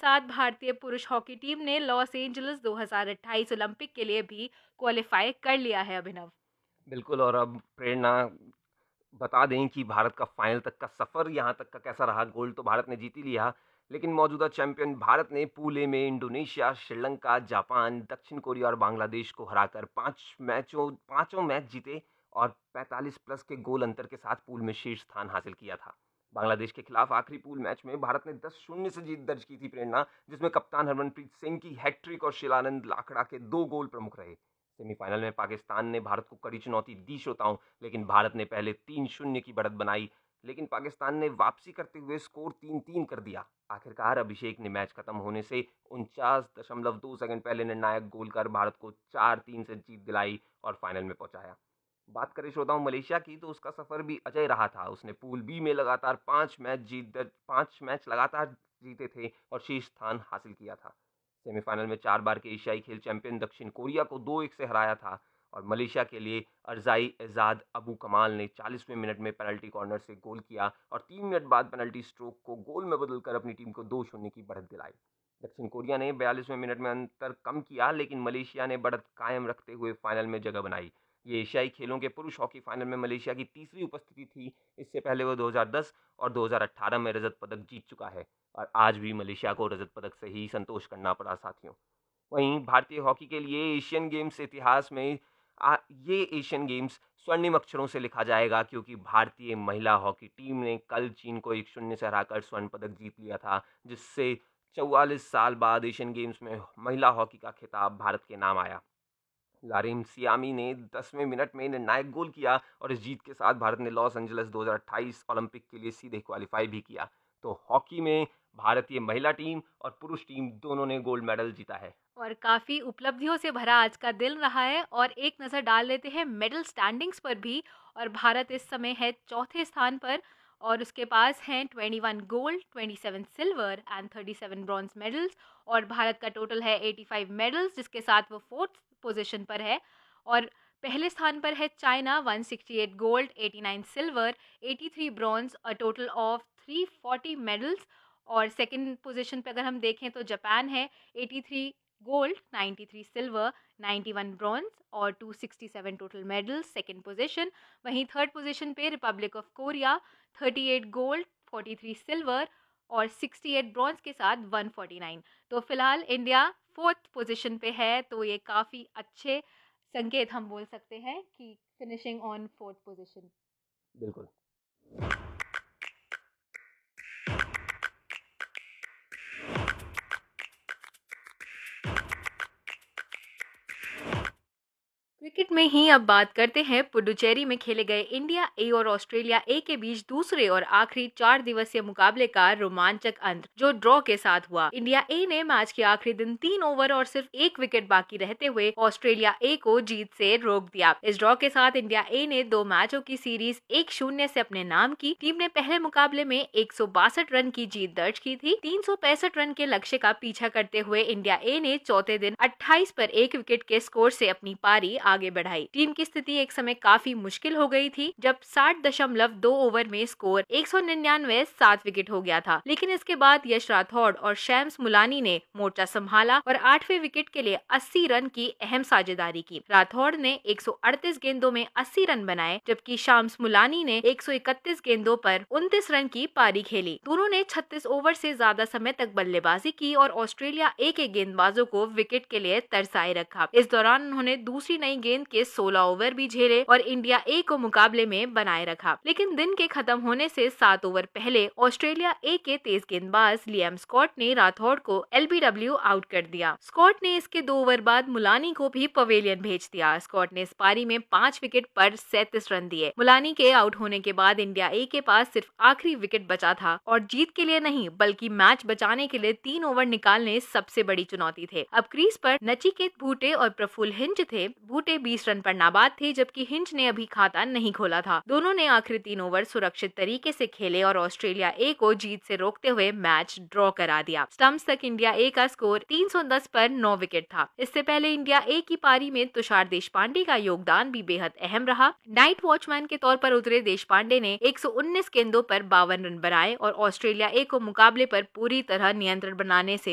साथ भारतीय पुरुष हॉकी टीम ने लॉस एंजलिस 2028 ओलंपिक के लिए भी क्वालिफाई कर लिया है अभिनव। बिल्कुल। और अब प्रेरणा बता दें कि भारत का फाइनल तक का सफ़र यहाँ तक का कैसा रहा। गोल्ड तो भारत ने जीत ही लिया, लेकिन मौजूदा चैंपियन भारत ने पूल ए में इंडोनेशिया, श्रीलंका, जापान, दक्षिण कोरिया और बांग्लादेश को हराकर पाँचों मैच जीते और 45 प्लस के गोल अंतर के साथ पूल में शीर्ष स्थान हासिल किया था। बांग्लादेश के खिलाफ आखिरी पूल मैच में भारत ने 10-0 से जीत दर्ज की थी प्रेरणा, जिसमें कप्तान हरमनप्रीत सिंह की हैट्रिक और शिलानंद लाकड़ा के 2 गोल प्रमुख रहे। सेमीफाइनल में पाकिस्तान ने भारत को कड़ी चुनौती दी श्रोताओं, लेकिन भारत ने पहले 3-0 की बढ़त बनाई, लेकिन पाकिस्तान ने वापसी करते हुए स्कोर 3-3 कर दिया। आखिरकार अभिषेक ने मैच खत्म होने से 49.2 सेकंड पहले निर्णायक गोल कर भारत को 4-3 से जीत दिलाई और फाइनल में पहुंचाया। बात करें श्रोताओं मलेशिया की, तो उसका सफर भी अजय रहा था। उसने पूल बी में लगातार 5 मैच लगातार जीते थे और शीर्ष स्थान हासिल किया था। सेमीफाइनल में 4 बार के एशियाई खेल चैंपियन दक्षिण कोरिया को 2-1 से हराया था और मलेशिया के लिए अरजाई एजाद अबू कमाल ने 40वें मिनट में पेनल्टी कॉर्नर से गोल किया और 3 मिनट बाद पेनल्टी स्ट्रोक को गोल में बदलकर अपनी टीम को 2-0 की बढ़त दिलाई। दक्षिण कोरिया ने 42वें मिनट में अंतर कम किया, लेकिन मलेशिया ने बढ़त कायम रखते हुए फाइनल में जगह बनाई। ये एशियाई खेलों के पुरुष हॉकी फाइनल में मलेशिया की तीसरी उपस्थिति थी। इससे पहले वो 2010 और 2018 में रजत पदक जीत चुका है और आज भी मलेशिया को रजत पदक से ही संतोष करना पड़ा साथियों। वहीं भारतीय हॉकी के लिए एशियन गेम्स इतिहास में ये एशियन गेम्स स्वर्णिम अक्षरों से लिखा जाएगा, क्योंकि भारतीय महिला हॉकी टीम ने कल चीन को 1-0 से हराकर स्वर्ण पदक जीत लिया था, जिससे 44 साल बाद एशियन गेम्स में महिला हॉकी का खिताब भारत के नाम आया। लारिम सियामी ने 10वें मिनट में निर्णायक गोल किया और इस जीत के साथ भारत ने लॉस एंजलिस 2028 ओलंपिक के लिए सीधे क्वालिफाई भी किया। तो हॉकी में भारतीय महिला टीम और पुरुष टीम दोनों ने गोल्ड मेडल जीता है। और काफ़ी उपलब्धियों से भरा आज का दिन रहा है और एक नज़र डाल लेते हैं मेडल स्टैंडिंग्स पर भी। और भारत इस समय है चौथे स्थान पर और उसके पास हैं 21 gold, 27 silver and 37 bronze medals. और भारत का टोटल है 85 मेडल्स, जिसके साथ वो फोर्थ पोजीशन पर है। और पहले स्थान पर है China 168 gold, 89 silver, 83 bronze, a total of 340 medals. और सेकंड पोजीशन पे अगर हम देखें तो जापान है 83 गोल्ड, 93 सिल्वर, 91 ब्रॉन्ज और 267 टोटल मेडल्स, सेकंड पोजीशन। वहीं थर्ड पोजीशन पे Republic of Korea 38 gold, 43 silver और 68 ब्रॉन्ज के साथ 149। तो फिलहाल इंडिया फोर्थ पोजीशन पे है, तो ये काफ़ी अच्छे संकेत हम बोल सकते हैं कि फिनिशिंग ऑन फोर्थ पोजीशन। बिल्कुल। क्रिकेट में ही अब बात करते हैं पुडुचेरी में खेले गए इंडिया ए और ऑस्ट्रेलिया ए के बीच दूसरे और आखिरी 4 दिवसीय मुकाबले का रोमांचक अंत, जो ड्रॉ के साथ हुआ। इंडिया ए ने मैच के आखिरी दिन 3 ओवर और सिर्फ 1 विकेट बाकी रहते हुए ऑस्ट्रेलिया ए को जीत से रोक दिया। इस ड्रॉ के साथ इंडिया ए ने 2 मैचों की सीरीज 1-0 से अपने नाम की। टीम ने पहले मुकाबले में 162 रन की जीत दर्ज की थी। 365 रन के लक्ष्य का पीछा करते हुए इंडिया ए ने चौथे दिन 28 पर 1 विकेट के स्कोर से अपनी पारी आगे बढ़ाई। टीम की स्थिति एक समय काफी मुश्किल हो गई थी, जब 60.2 ओवर में स्कोर 199 7 विकेट हो गया था। लेकिन इसके बाद यश राठौड़ और शैम्स मुलानी ने मोर्चा संभाला और 8वें विकेट के लिए 80 रन की अहम साझेदारी की। राठौड़ ने 138 गेंदों में 80 रन बनाए, जबकि शैम्स मुलानी ने 131 गेंदों पर 29 रन की पारी खेली। दोनों ने 36 ओवर से ज्यादा समय तक बल्लेबाजी की और ऑस्ट्रेलिया ए के गेंदबाजों को विकेट के लिए तरसाए रखा। इस दौरान उन्होंने दूसरी नई गेंद के 16 ओवर भी झेले और इंडिया ए को मुकाबले में बनाए रखा। लेकिन दिन के खत्म होने से 7 ओवर पहले ऑस्ट्रेलिया ए के तेज गेंदबाज लियाम स्कॉट ने राठौड़ को एलबीडब्ल्यू आउट कर दिया। स्कॉट ने इसके 2 ओवर बाद मुलानी को भी पवेलियन भेज दिया। स्कॉट ने इस पारी में 5 विकेट पर 37 रन दिए। मुलानी के आउट होने के बाद इंडिया ए के पास सिर्फ आखिरी विकेट बचा था और जीत के लिए नहीं बल्कि मैच बचाने के लिए 3 ओवर निकालने सबसे बड़ी चुनौती थे। अब क्रीज पर नचिकेत भूटे और प्रफुल्ल हिंज थे। भूटे 20 रन पर नाबाद थे, जबकि हिंज ने अभी खाता नहीं खोला था। दोनों ने आखिरी 3 ओवर सुरक्षित तरीके से खेले और ऑस्ट्रेलिया ए को जीत से रोकते हुए मैच ड्रॉ करा दिया। स्टंप्स तक इंडिया ए का स्कोर 310 पर 9 विकेट था। इससे पहले इंडिया ए की पारी में तुषार देशपांडे का योगदान भी बेहद अहम रहा। नाइट वॉचमैन के तौर पर उतरे देशपांडे ने 119 गेंदों पर 52 रन बनाए और ऑस्ट्रेलिया ए को मुकाबले पर पूरी तरह नियंत्रण बनाने से